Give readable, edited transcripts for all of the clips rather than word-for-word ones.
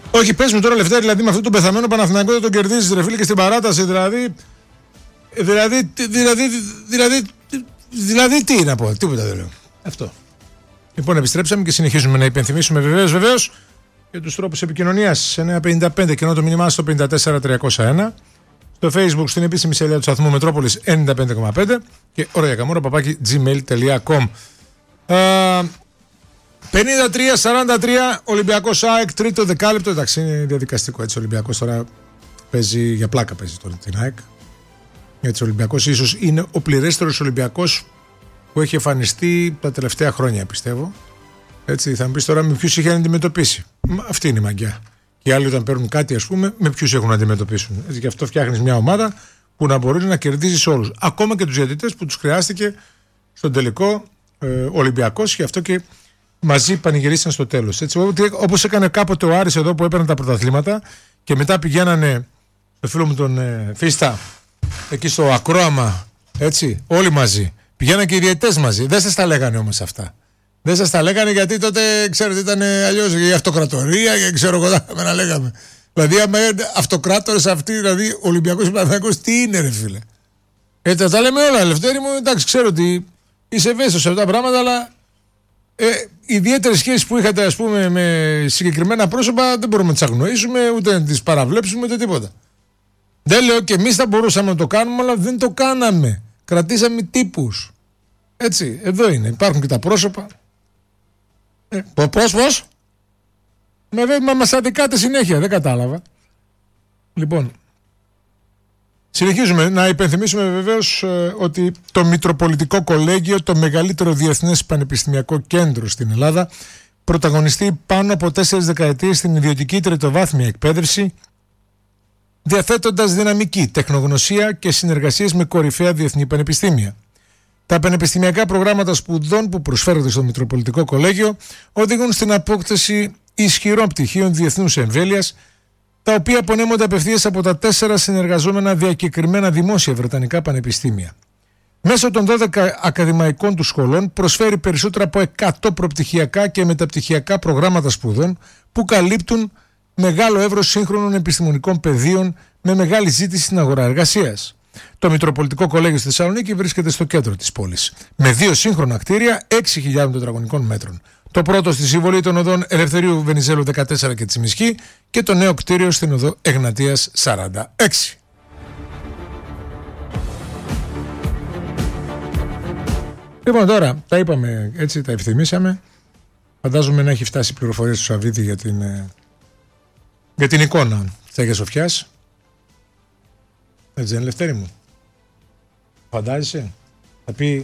Όχι, πες μου τώρα Λευτέρη, δηλαδή με αυτόν τον πεθαμένο Παναθηναϊκό δεν τον κερδίζεις ρε φίλε και στην παράταση, δηλαδή τι να πω, τίποτα δεν λέω. Αυτό. Λοιπόν, επιστρέψαμε και συνεχίζουμε να υπενθυμίσουμε βεβαίως για τους τρόπους επικοινωνίας. 955 και ενώ το μήνυμά στο 54301. Στο Facebook στην επίσημη σελίδα του σταθμού Μετρόπολης 95,5 και orayakamora@gmail.com. 53-43 Ολυμπιακός ΑΕΚ, τρίτο δεκάλεπτο. Εντάξει, είναι διαδικαστικό έτσι. Ο Ολυμπιακός τώρα παίζει για πλάκα, παίζει τώρα την ΑΕΚ. Έτσι, ο Ολυμπιακός ίσως είναι ο πληρέστερος Ολυμπιακός που έχει εμφανιστεί τα τελευταία χρόνια, πιστεύω. Έτσι, θα μου πεις τώρα με ποιους είχε να αντιμετωπίσει. Αυτή είναι η μαγιά. Και οι άλλοι όταν παίρνουν κάτι, ας πούμε, με ποιους έχουν να αντιμετωπίσουν. Έτσι, γι' αυτό φτιάχνεις μια ομάδα που να μπορεί να κερδίζει όλους. Ακόμα και τους διαιτητές που τους χρειάστηκε στον τελικό Ολυμπιακός, και αυτό και μαζί πανηγυρίσαν στο τέλος. Όπως έκανε κάποτε ο Άρης εδώ που έπαιρνε τα πρωταθλήματα και μετά πηγαίνανε το φίλο μου τον Φίστα εκεί στο ακρόαμα, έτσι, όλοι μαζί. Πηγαίνανε και οι διαιτητές μαζί. Δεν σας τα λέγανε όμως αυτά. Δεν σας τα λέγανε γιατί τότε, ξέρετε, ήταν αλλιώς η αυτοκρατορία και ξέρω εγώ να λέγαμε. Δηλαδή, άμα αυτοκράτορες αυτοί, δηλαδή, Ολυμπιακός και Παναθηναϊκός, τι είναι, ρε φίλε. Τα λέμε όλα, Λευτέρη μου, εντάξει, ξέρω ότι είσαι ευαίσθητος σε αυτά τα πράγματα, αλλά ιδιαίτερες σχέσεις που είχατε, ας πούμε, με συγκεκριμένα πρόσωπα δεν μπορούμε να τις αγνοήσουμε, ούτε να τις παραβλέψουμε, ούτε τίποτα. Δεν λέω και εμείς θα μπορούσαμε να το κάνουμε, αλλά δεν το κάναμε. Κρατήσαμε τύπους. Έτσι, εδώ είναι. Υπάρχουν και τα πρόσωπα. Πώς? Μας αδικάτε συνέχεια, δεν κατάλαβα. Λοιπόν, συνεχίζουμε να υπενθυμίσουμε βεβαίως ότι το Μητροπολιτικό Κολέγιο, το μεγαλύτερο διεθνές πανεπιστημιακό κέντρο στην Ελλάδα, πρωταγωνιστεί πάνω από 4 δεκαετίες στην ιδιωτική τριτοβάθμια εκπαίδευση, διαθέτοντας δυναμική, τεχνογνωσία και συνεργασίες με κορυφαία διεθνή πανεπιστήμια. Τα πανεπιστημιακά προγράμματα σπουδών που προσφέρονται στο Μητροπολιτικό Κολέγιο οδηγούν στην απόκτηση ισχυρών πτυχίων διεθνούς εμβέλειας, τα οποία απονέμονται απευθείας από τα 4 συνεργαζόμενα διακεκριμένα δημόσια βρετανικά πανεπιστήμια. Μέσω των 12 ακαδημαϊκών του σχολών προσφέρει περισσότερα από 100 προπτυχιακά και μεταπτυχιακά προγράμματα σπουδών που καλύπτουν μεγάλο εύρος σύγχρονων επιστημονικών πεδίων με μεγάλη ζήτηση στην αγορά εργασίας. Το Μητροπολιτικό Κολέγιο στη Θεσσαλονίκη βρίσκεται στο κέντρο της πόλης, με 2 σύγχρονα κτίρια 6.000 τετραγωνικών μέτρων. Το πρώτο στη συμβολή των οδών Ελευθερίου Βενιζέλου 14 και Τσιμισκή και το νέο κτίριο στην οδό Εγνατίας 46. Λοιπόν, τώρα τα είπαμε έτσι, τα ευθυμίσαμε. Φαντάζομαι να έχει φτάσει πληροφορία του Σαββίδη για την εικόνα της Αγίας Σοφιάς. Έτσι δεν είναι, Λευτέρη μου? Φαντάζεσαι? Θα πει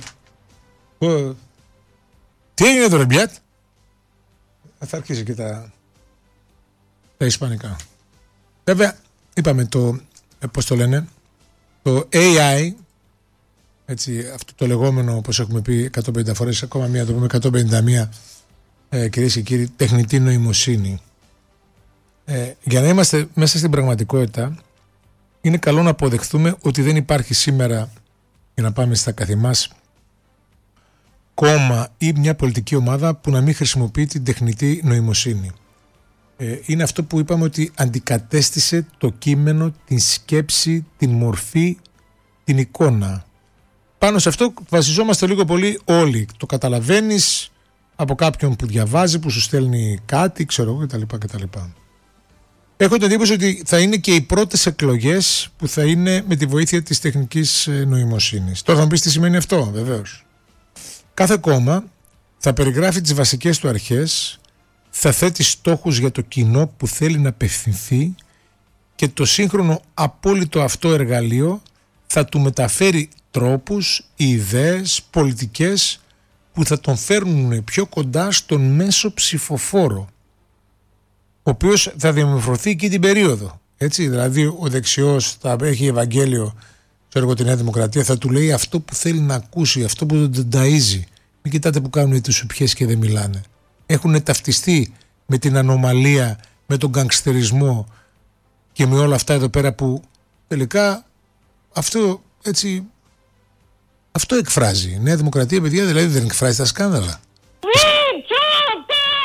τι έγινε το ρεμπιάτ? Θα αρχίσει και τα ισπανικά. Βέβαια είπαμε πώς το λένε, το AI, έτσι, αυτό το λεγόμενο, όπως έχουμε πει 150 φορές, ακόμα μία το πούμε 151, κυρίες και κύριοι, τεχνητή νοημοσύνη. Για να είμαστε μέσα στην πραγματικότητα, είναι καλό να αποδεχθούμε ότι δεν υπάρχει σήμερα, για να πάμε στα καθημάς, κόμμα ή μια πολιτική ομάδα που να μην χρησιμοποιεί την τεχνητή νοημοσύνη. Είναι αυτό που είπαμε ότι αντικατέστησε το κείμενο, την σκέψη, την μορφή, την εικόνα. Πάνω σε αυτό βασιζόμαστε λίγο πολύ όλοι. Το καταλαβαίνεις από κάποιον που διαβάζει, που σου στέλνει κάτι, ξέρω εγώ κτλ. Έχω την εντύπωση ότι θα είναι και οι πρώτες εκλογές που θα είναι με τη βοήθεια της τεχνικής νοημοσύνης. Τώρα θα μου πεις τι σημαίνει αυτό, βεβαίως. Κάθε κόμμα θα περιγράφει τις βασικές του αρχές, θα θέτει στόχους για το κοινό που θέλει να απευθυνθεί και το σύγχρονο απόλυτο αυτό εργαλείο θα του μεταφέρει τρόπους, ιδέες, πολιτικές που θα τον φέρνουν πιο κοντά στον μέσο ψηφοφόρο, ο οποίος θα διαμορφωθεί εκεί την περίοδο. Έτσι, δηλαδή ο δεξιός θα έχει Ευαγγέλιο, ξέρω εγώ, τη Νέα Δημοκρατία, θα του λέει αυτό που θέλει να ακούσει, αυτό που τον ταΐζει. Μην κοιτάτε που κάνουν οι τουσουπιές και δεν μιλάνε. Έχουν ταυτιστεί με την ανομαλία, με τον γκανγκστερισμό και με όλα αυτά εδώ πέρα που τελικά αυτό έτσι, αυτό εκφράζει. Η Νέα Δημοκρατία, παιδιά, δηλαδή δεν εκφράζει τα σκάνδαλα.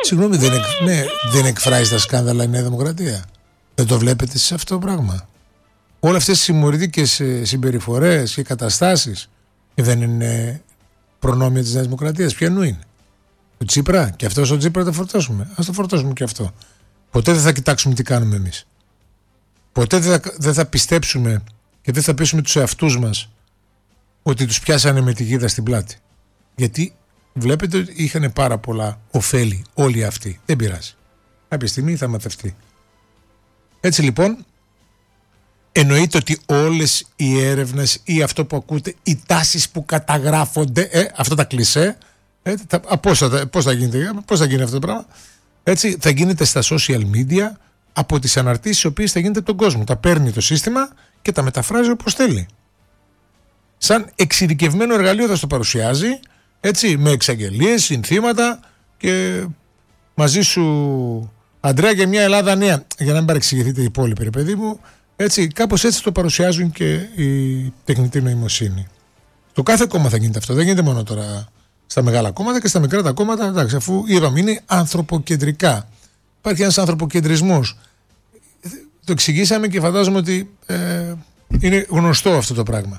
Συγγνώμη, δεν εκφράζει τα σκάνδαλα η Νέα Δημοκρατία? Δεν το βλέπετε σε αυτό το πράγμα? Όλες αυτές οι συμμορητικές συμπεριφορές και καταστάσεις δεν είναι προνόμια της Νέας Δημοκρατίας? Ποιανού είναι? Του Τσίπρα? Και αυτός ο Τσίπρα το φορτώσουμε. Ας το φορτώσουμε και αυτό. Ποτέ δεν θα κοιτάξουμε τι κάνουμε εμείς. Ποτέ δεν θα πιστέψουμε και δεν θα πείσουμε τους εαυτούς μας ότι τους πιάσανε με τη γίδα στην πλάτη. Γιατί βλέπετε ότι είχαν πάρα πολλά ωφέλη όλοι αυτοί. Δεν πειράζει. Κάποια στιγμή θα μαθευτεί. Έτσι λοιπόν, εννοείται ότι όλες οι έρευνες ή αυτό που ακούτε, οι τάσεις που καταγράφονται, αυτά τα κλισέ, πώς θα γίνει αυτό το πράγμα? Έτσι θα γίνεται στα social media, από τις αναρτήσεις οι οποίες θα γίνεται από τον κόσμο. Τα παίρνει το σύστημα και τα μεταφράζει όπως θέλει. Σαν εξειδικευμένο εργαλείο θα στο παρουσιάζει, έτσι, με εξαγγελίες, συνθήματα και μαζί σου, Αντρέα, για μια Ελλάδα νέα, για να μην παρεξηγηθείτε οι υπόλοιποι, παιδί μου, έτσι, κάπως έτσι το παρουσιάζουν και η τεχνητή νοημοσύνη. Στο κάθε κόμμα θα γίνεται αυτό, δεν γίνεται μόνο τώρα στα μεγάλα κόμματα, και στα μικρά τα κόμματα, εντάξει, αφού είπαμε είναι ανθρωποκεντρικά. Υπάρχει ένας ανθρωποκεντρισμός. Το εξηγήσαμε και φαντάζομαι ότι είναι γνωστό αυτό το πράγμα.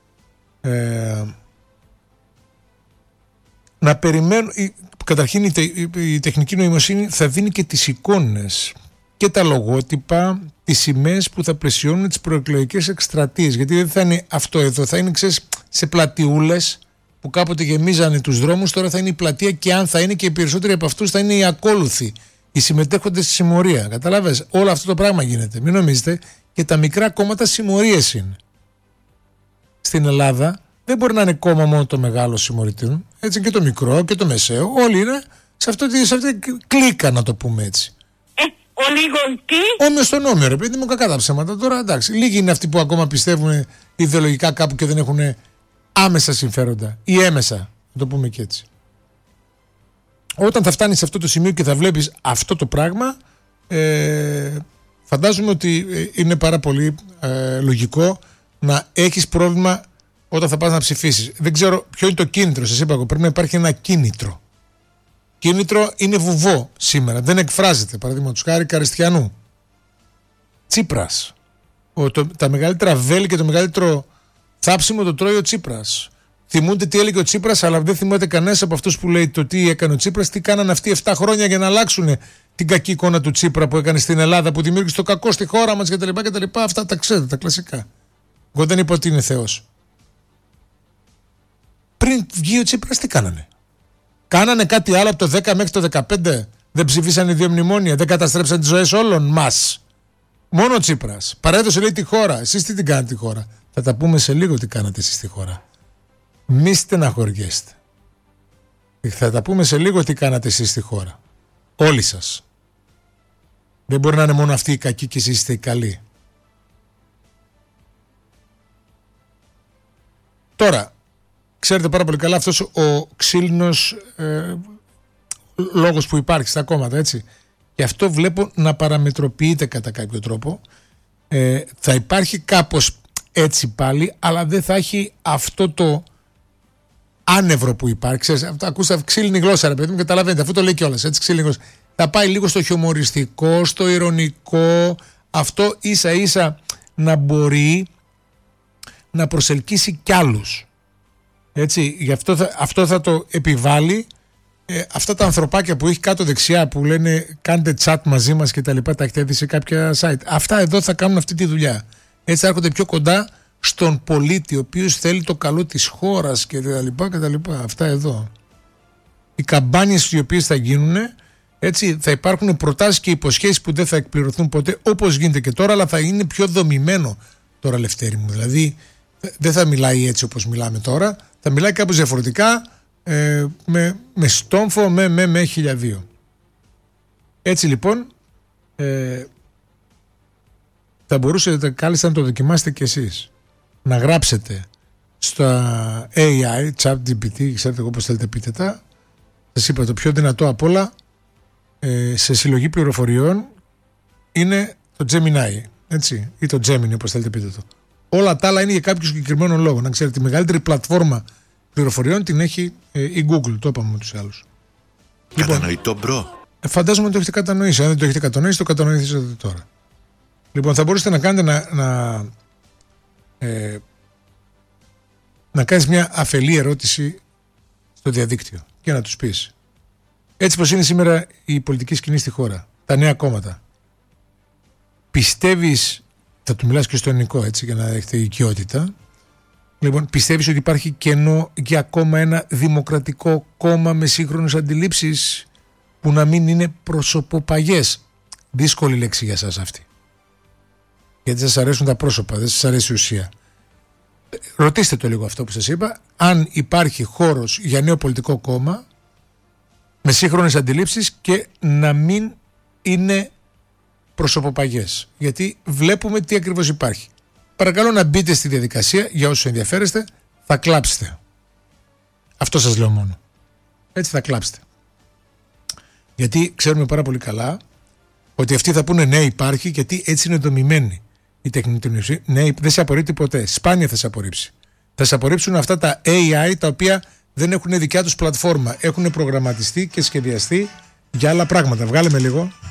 Να περιμένω, καταρχήν η τεχνική νοημοσύνη θα δίνει και τις εικόνες και τα λογότυπα, τις σημαίες που θα πλαισιώνουν τις προεκλογικές εκστρατείες. Γιατί δεν θα είναι αυτό εδώ, θα είναι, ξέρεις, σε πλατιούλες που κάποτε γεμίζανε τους δρόμους, τώρα θα είναι η πλατεία, και αν θα είναι, και οι περισσότεροι από αυτούς θα είναι οι ακόλουθοι, οι συμμετέχοντες στη συμμορία. Καταλάβες, όλο αυτό το πράγμα γίνεται. Μην νομίζετε, και τα μικρά κόμματα συμμορίες είναι. Στην Ελλάδα δεν μπορεί να είναι κόμμα μόνο το μεγάλο συμμορητή, έτσι, και το μικρό και το μεσαίο. Όλοι είναι σε αυτή κλίκα, να το πούμε έτσι. Όμοιο στον όμοιο, ρε παιδί μου, κακά τα ψέματα. Τώρα εντάξει, λίγοι είναι αυτοί που ακόμα πιστεύουν ιδεολογικά κάπου και δεν έχουν άμεσα συμφέροντα ή έμεσα, να το πούμε και έτσι. Όταν θα φτάνεις σε αυτό το σημείο και θα βλέπεις αυτό το πράγμα, φαντάζομαι ότι είναι πάρα πολύ λογικό να έχεις πρόβλημα όταν θα πας να ψηφίσεις. Δεν ξέρω ποιο είναι το κίνητρο. Σας είπα εγώ, πρέπει να υπάρχει ένα κίνητρο. Κίνητρο είναι βουβό σήμερα. Δεν εκφράζεται. Παραδείγματος χάρη Καριστιανού. Τσίπρας. Τα μεγαλύτερα βέλη και το μεγαλύτερο θάψιμο το τρώει ο Τσίπρας. Θυμούνται τι έλεγε ο Τσίπρας, αλλά δεν θυμάται κανένας από αυτούς που λέει το τι έκανε ο Τσίπρας, τι κάνανε αυτοί 7 χρόνια για να αλλάξουν την κακή εικόνα του Τσίπρα που έκανε στην Ελλάδα, που δημιούργησε το κακό στη χώρα μας κτλ. Αυτά τα ξέρετε, τα κλασικά. Εγώ δεν είπα ότι είναι Θεός. Πριν βγει ο Τσίπρας, τι κάνανε? Κάνανε κάτι άλλο από το 10 μέχρι το 15? Δεν ψηφίσαν οι 2 μνημόνια? Δεν καταστρέψαν τις ζωές όλων μας? Μόνο ο Τσίπρας παρέδωσε, λέει, τη χώρα. Εσείς τι την κάνετε τη χώρα? Θα τα πούμε σε λίγο τι κάνατε εσείς τη χώρα. Μη στεναχωριέστε. Θα τα πούμε σε λίγο τι κάνατε εσείς στη χώρα. Όλοι σας. Δεν μπορεί να είναι μόνο αυτοί οι κακοί και εσείς είστε οι καλοί. Τώρα, ξέρετε πάρα πολύ καλά αυτός ο ξύλινος λόγος που υπάρχει στα κόμματα, έτσι. Και αυτό βλέπω να παραμετροποιείται κατά κάποιο τρόπο. Θα υπάρχει κάπως έτσι πάλι, αλλά δεν θα έχει αυτό το άνευρο που υπάρχει. Ακούστε, ξύλινη γλώσσα, ρε παιδί μου, καταλαβαίνετε, αφού το λέει κιόλας, έτσι, ξύλινη γλώσσα. Θα πάει λίγο στο χιουμοριστικό, στο ειρωνικό, αυτό ίσα ίσα να μπορεί να προσελκύσει κι άλλους. Έτσι, γι' αυτό θα το επιβάλλει. Αυτά τα ανθρωπάκια που έχει κάτω δεξιά που λένε κάντε chat μαζί μας και τα λοιπά, τα έχετε δει σε κάποια site. Αυτά εδώ θα κάνουν αυτή τη δουλειά. Έτσι θα έρχονται πιο κοντά στον πολίτη, ο οποίος θέλει το καλό της χώρας και τα λοιπά. Αυτά εδώ. Οι καμπάνιες οι οποίες θα γίνουν, έτσι, θα υπάρχουν προτάσεις και υποσχέσεις που δεν θα εκπληρωθούν ποτέ, όπως γίνεται και τώρα, αλλά θα είναι πιο δομημένο τώρα, Λευτέρη μου. Δηλαδή δεν θα μιλάει έτσι όπως μιλάμε τώρα, θα μιλάει κάπως διαφορετικά, με στόμφο, με 1002. Έτσι λοιπόν θα μπορούσατε κάλλιστα να το δοκιμάσετε κι εσείς. Να γράψετε στα AI, ChatGPT, ξέρετε εγώ πώς θέλετε πείτε τα. Σας είπα, το πιο δυνατό απ' όλα σε συλλογή πληροφοριών είναι το Gemini, έτσι, ή το Gemini, όπως θέλετε πείτε το. Όλα τα άλλα είναι για κάποιο συγκεκριμένο λόγο. Να ξέρετε, τη μεγαλύτερη πλατφόρμα πληροφοριών την έχει η Google, το είπαμε με τους άλλους. Κατανοητό, μπρο. Φαντάζομαι ότι το έχετε κατανοήσει. Αν δεν το έχετε κατανοήσει, το κατανοήσετε τώρα. Λοιπόν, θα μπορούσατε να κάνετε να κάνεις μια αφελή ερώτηση στο διαδίκτυο και να τους πεις, έτσι πως είναι σήμερα η πολιτική σκηνή στη χώρα, τα νέα κόμματα, πιστεύεις, θα του μιλάς και στο ελληνικό έτσι για να έχετε οικειότητα, λοιπόν, πιστεύεις ότι υπάρχει κενό για ακόμα ένα δημοκρατικό κόμμα με σύγχρονες αντιλήψεις που να μην είναι προσωποπαγές? Δύσκολη λέξη για σας αυτή, γιατί σας αρέσουν τα πρόσωπα, δεν σας αρέσει η ουσία. Ρωτήστε το λίγο αυτό που σας είπα, αν υπάρχει χώρος για νέο πολιτικό κόμμα με σύγχρονες αντιλήψεις και να μην είναι προσωποπαγές, γιατί βλέπουμε τι ακριβώς υπάρχει. Παρακαλώ να μπείτε στη διαδικασία, για όσους ενδιαφέρεστε, θα κλάψετε. Αυτό σας λέω μόνο. Έτσι θα κλάψετε. Γιατί ξέρουμε πάρα πολύ καλά ότι αυτοί θα πούνε ναι, υπάρχει, γιατί έτσι είναι δομημένη η τεχνητή νοημοσύνη. Ναι, δεν σε απορρίπτει ποτέ. Σπάνια θα σε απορρίψει. Θα σε απορρίψουν αυτά τα AI τα οποία δεν έχουν δικιά τους πλατφόρμα. Έχουν προγραμματιστεί και σχεδιαστεί για άλλα πράγματα. Βγάλε με λίγο.